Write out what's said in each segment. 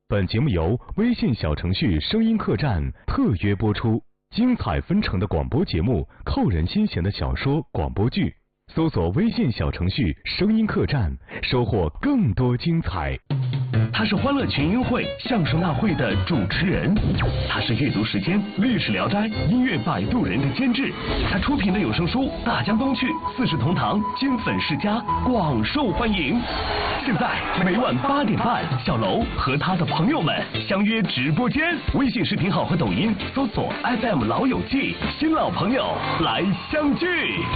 本节目由微信小程序声音客栈特约播出，精彩纷呈的广播节目，扣人心弦的小说广播剧，搜索微信小程序声音客栈，收获更多精彩。 他是欢乐群英会、相声大会的主持人，他是阅读时间、历史聊斋、音乐摆渡人的监制，他出品的有声书《大江东去》《四世同堂》《金粉世家》广受欢迎。现在每晚8点半，小楼和他的朋友们相约直播间，微信视频号和抖音搜索 FM 老友记，新老朋友来相聚。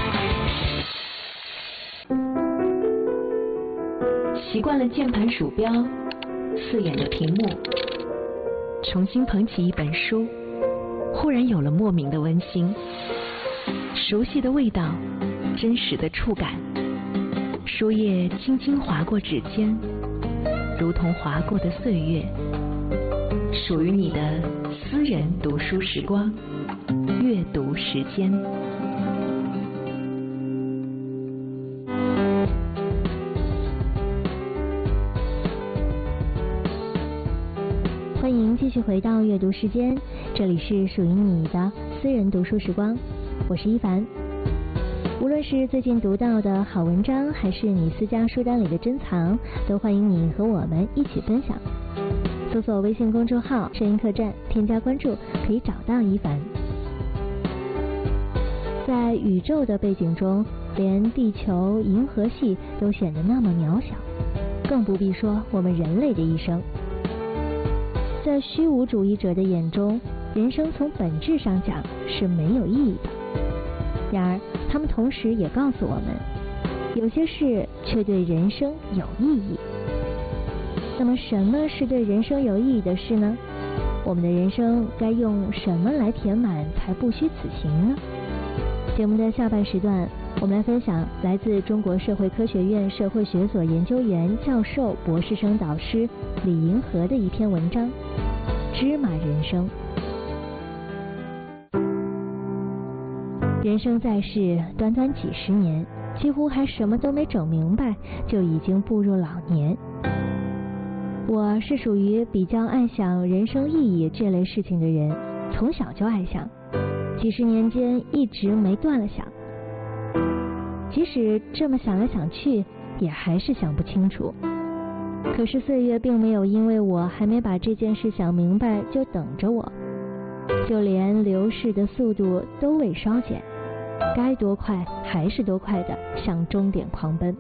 习惯了键盘鼠标刺眼的屏幕，重新捧起一本书，忽然有了莫名的温馨，熟悉的味道，真实的触感，书页轻轻划过指尖，如同划过的岁月，属于你的私人读书时光，阅读时间。 欢迎继续回到阅读时间，这里是属于你的私人读书时光，我是一凡。无论是最近读到的好文章，还是你私家书单里的珍藏，都欢迎你和我们一起分享。搜索微信公众号声音客栈，添加关注，可以找到一凡。在宇宙的背景中，连地球、银河系都显得那么渺小，更不必说我们人类的一生。在虚无主义者的眼中，人生从本质上讲是没有意义的。然而，他们同时也告诉我们，有些事却对人生有意义。那么，什么是对人生有意义的事呢？我们的人生该用什么来填满，才不虚此行呢？节目的下半时段，我们来分享来自中国社会科学院社会学所研究员、教授、博士生导师李银河的一篇文章《芝麻人生》。人生在世，短短几十年，几乎还什么都没整明白，就已经步入老年。我是属于比较爱想人生意义这类事情的人，从小就爱想，几十年间一直没断了想。即使这么想来想去，也还是想不清楚。可是岁月并没有因为我还没把这件事想明白就等着我，就连流逝的速度都未稍减，该多快还是多快的向终点狂奔。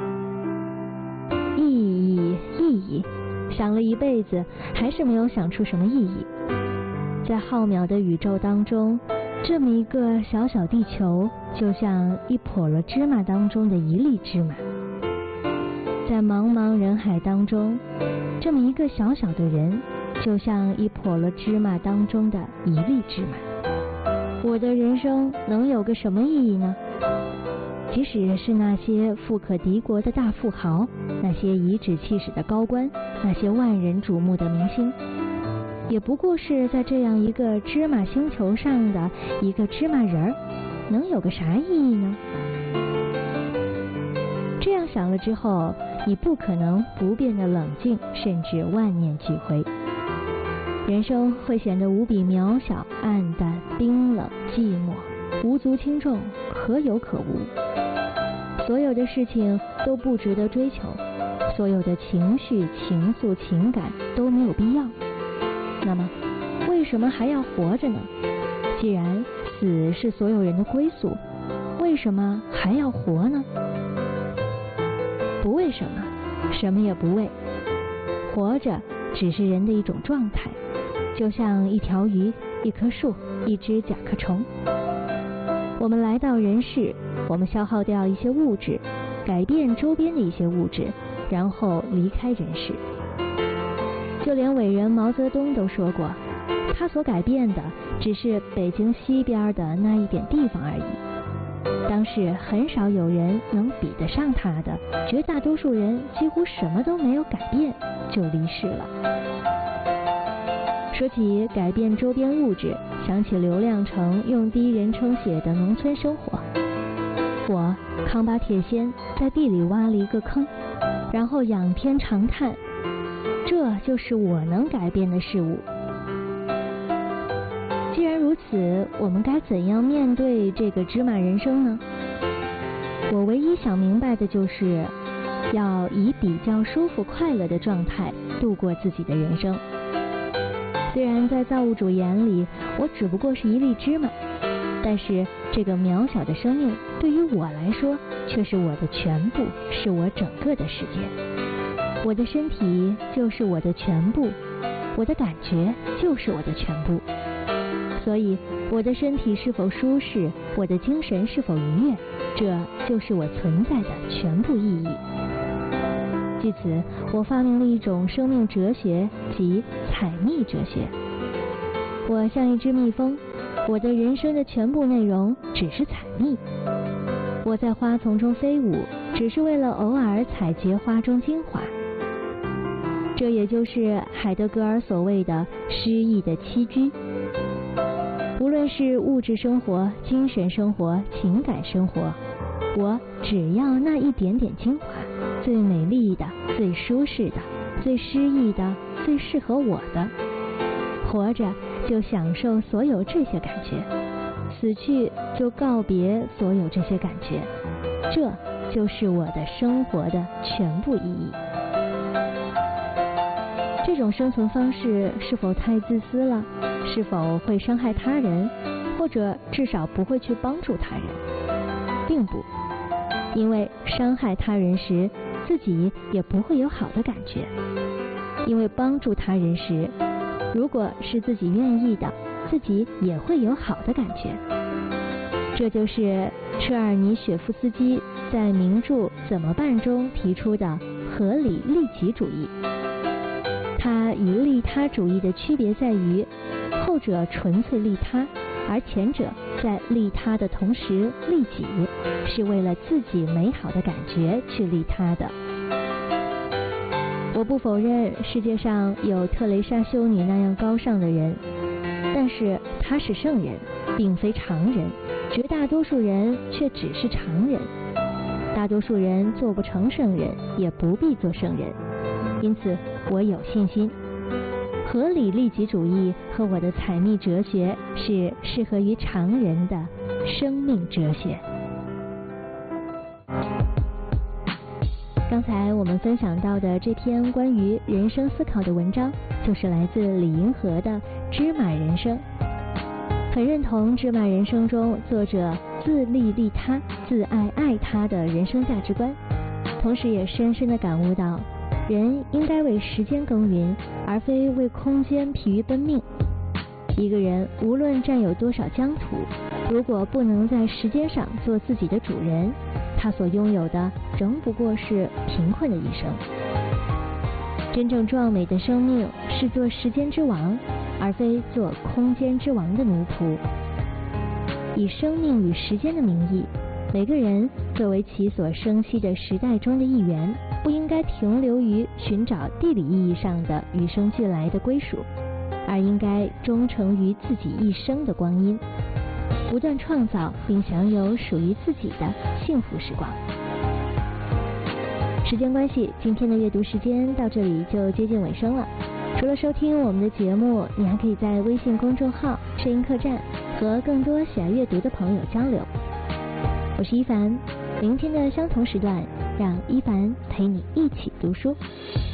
意义，想了一辈子还是没有想出什么意义。在浩渺的宇宙当中，这么一个小小地球，就像一笸箩芝麻当中的一粒芝麻。在茫茫人海当中，这么一个小小的人，就像一笸箩芝麻当中的一粒芝麻。我的人生能有个什么意义呢？即使是那些富可敌国的大富豪，那些颐指气使的高官，那些万人瞩目的明星，也不过是在这样一个芝麻星球上的一个芝麻人儿，能有个啥意义呢？这样想了之后，你不可能不变得冷静，甚至万念俱灰。人生会显得无比渺小、暗淡、冰冷、寂寞，无足轻重，可有可无。所有的事情都不值得追求，所有的情绪、情愫、情感都没有必要。那么，为什么还要活着呢？既然死是所有人的归宿，为什么还要活呢？不为什么，什么也不为。活着只是人的一种状态，就像一条鱼、一棵树、一只甲壳虫。我们来到人世，我们消耗掉一些物质，改变周边的一些物质，然后离开人世。就连伟人毛泽东都说过，他所改变的只是北京西边的那一点地方而已。当时很少有人能比得上他的，绝大多数人几乎什么都没有改变就离世了。说起改变周边物质，想起刘亮程用第一人称写的农村生活。我扛把铁锨在地里挖了一个坑，然后仰天长叹， 这就是我能改变的事物。既然如此，我们该怎样面对这个芝麻人生呢？我唯一想明白的就是要以比较舒服快乐的状态度过自己的人生。虽然在造物主眼里我只不过是一粒芝麻，但是这个渺小的生命对于我来说却是我的全部，是我整个的世界。我的身体就是我的全部，我的感觉就是我的全部。所以我的身体是否舒适，我的精神是否愉悦，这就是我存在的全部意义。据此，我发明了一种生命哲学，即采蜜哲学。我像一只蜜蜂，我的人生的全部内容只是采蜜。我在花丛中飞舞，只是为了偶尔采撷花中精华。这也就是海德格尔所谓的诗意的栖居。无论是物质生活、精神生活、情感生活，我只要那一点点精华，最美丽的、最舒适的、最诗意的、最适合我的。活着就享受所有这些感觉，死去就告别所有这些感觉，这就是我的生活的全部意义。这种生存方式是否太自私了？是否会伤害他人，或者至少不会去帮助他人？并不，因为伤害他人时，自己也不会有好的感觉；因为帮助他人时，如果是自己愿意的，自己也会有好的感觉。这就是车尔尼雪夫斯基在名著《怎么办》中提出的合理利己主义。它与利他主义的区别在于，后者纯粹利他，而前者在利他的同时利己，是为了自己美好的感觉去利他的。我不否认世界上有特蕾莎修女那样高尚的人，但是她是圣人，并非常人，绝大多数人却只是常人。大多数人做不成圣人，也不必做圣人。因此我有信心，合理利己主义和我的采蜜哲学是适合于常人的生命哲学。刚才我们分享到的这篇关于人生思考的文章，就是来自李银河的《芝麻人生》。很认同《芝麻人生》中作者自利利他、自爱爱他的人生价值观，同时也深深地感悟到，人应该为时间耕耘，而非为空间疲于奔命。一个人无论占有多少疆土，如果不能在时间上做自己的主人，他所拥有的仍不过是贫困的一生。真正壮美的生命是做时间之王，而非做空间之王的奴仆。以生命与时间的名义，每个人作为其所生息的时代中的一员，不应该停留于寻找地理意义上的与生俱来的归属，而应该忠诚于自己一生的光阴，不断创造并享有属于自己的幸福时光。时间关系，今天的阅读时间到这里就接近尾声了。除了收听我们的节目，你还可以在微信公众号声音客栈和更多喜爱阅读的朋友交流。我是一凡，明天的相同时段，让一凡陪你一起读书。